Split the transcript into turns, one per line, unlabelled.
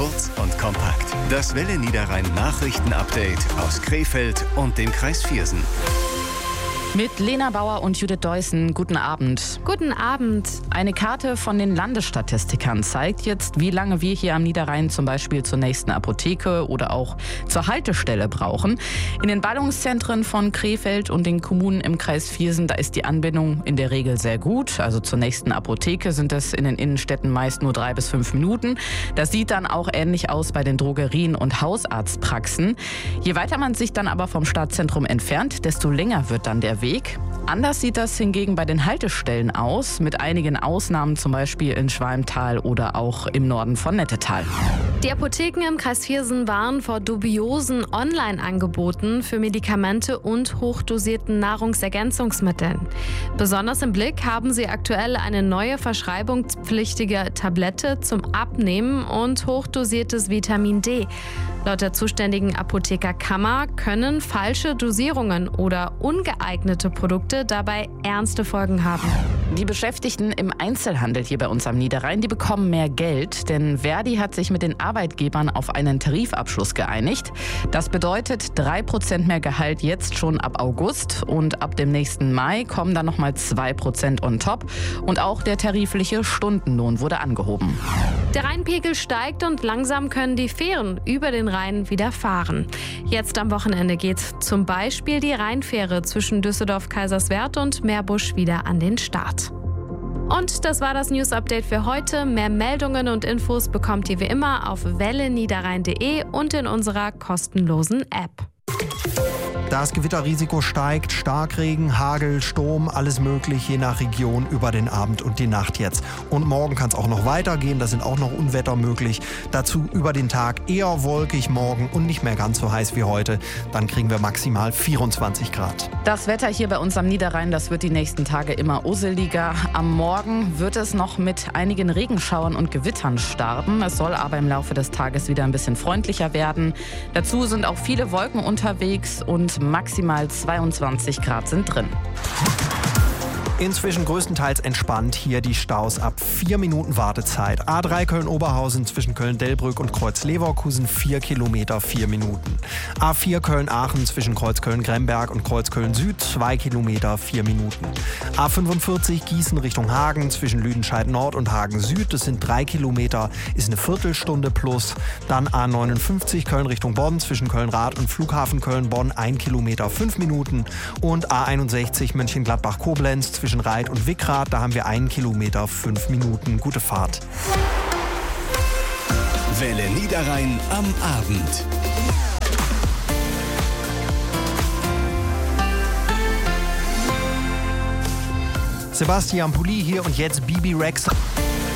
Kurz und kompakt. Das Welle Niederrhein Nachrichten-Update aus Krefeld und dem Kreis Viersen.
Mit Lena Bauer und Judith Deussen. Guten Abend.
Guten Abend.
Eine Karte von den Landesstatistikern zeigt jetzt, wie lange wir hier am Niederrhein zum Beispiel zur nächsten Apotheke oder auch zur Haltestelle brauchen. In den Ballungszentren von Krefeld und den Kommunen im Kreis Viersen, da ist die Anbindung in der Regel sehr gut. Also zur nächsten Apotheke sind es in den Innenstädten meist nur 3 bis 5 Minuten. Das sieht dann auch ähnlich aus bei den Drogerien und Hausarztpraxen. Je weiter man sich dann aber vom Stadtzentrum entfernt, desto länger wird dann der Weg. Anders sieht das hingegen bei den Haltestellen aus, mit einigen Ausnahmen, zum Beispiel in Schwalmtal oder auch im Norden von Nettetal.
Die Apotheken im Kreis Viersen warnen vor dubiosen Online-Angeboten für Medikamente und hochdosierten Nahrungsergänzungsmitteln. Besonders im Blick haben sie aktuell eine neue verschreibungspflichtige Tablette zum Abnehmen und hochdosiertes Vitamin D. Laut der zuständigen Apothekerkammer können falsche Dosierungen oder ungeeignete Produkte dabei ernste Folgen haben.
Die Beschäftigten im Einzelhandel hier bei uns am Niederrhein, die bekommen mehr Geld, denn Verdi hat sich mit den Arbeitgebern auf einen Tarifabschluss geeinigt. Das bedeutet 3% mehr Gehalt jetzt schon ab August und ab dem nächsten Mai kommen dann nochmal 2% on top und auch der tarifliche Stundenlohn wurde angehoben.
Der Rheinpegel steigt und langsam können die Fähren über den Rhein wieder fahren. Jetzt am Wochenende geht zum Beispiel die Rheinfähre zwischen Düsseldorf-Kaiserswerth und Meerbusch wieder an den Start. Und das war das News-Update für heute. Mehr Meldungen und Infos bekommt ihr wie immer auf welleniederrhein.de und in unserer kostenlosen App.
Das Gewitterrisiko steigt, Starkregen, Hagel, Sturm, alles möglich, je nach Region über den Abend und die Nacht jetzt. Und morgen kann es auch noch weitergehen, da sind auch noch Unwetter möglich. Dazu über den Tag eher wolkig morgen und nicht mehr ganz so heiß wie heute. Dann kriegen wir maximal 24 Grad.
Das Wetter hier bei uns am Niederrhein, das wird die nächsten Tage immer usseliger. Am Morgen wird es noch mit einigen Regenschauern und Gewittern starten. Es soll aber im Laufe des Tages wieder ein bisschen freundlicher werden. Dazu sind auch viele Wolken unterwegs und maximal 22 Grad sind drin.
Inzwischen größtenteils entspannt hier die Staus ab 4 Minuten Wartezeit. A3 Köln-Oberhausen zwischen Köln-Delbrück und Kreuz-Leverkusen 4 Kilometer 4 Minuten. A4 Köln-Aachen zwischen Kreuz-Köln-Gremberg und Kreuz-Köln-Süd 2 Kilometer 4 Minuten. A45 Gießen Richtung Hagen zwischen Lüdenscheid-Nord und Hagen-Süd, das sind 3 Kilometer, ist eine Viertelstunde plus. Dann A59 Köln Richtung Bonn zwischen Köln-Rath und Flughafen Köln-Bonn 1 Kilometer 5 Minuten. Und A61 Mönchengladbach-Koblenz zwischen Reit und Wickrath, da haben wir 1 Kilometer 5 Minuten. Gute Fahrt.
Welle Niederrhein am Abend.
Sebastian Pulli hier und jetzt Bibi Rex.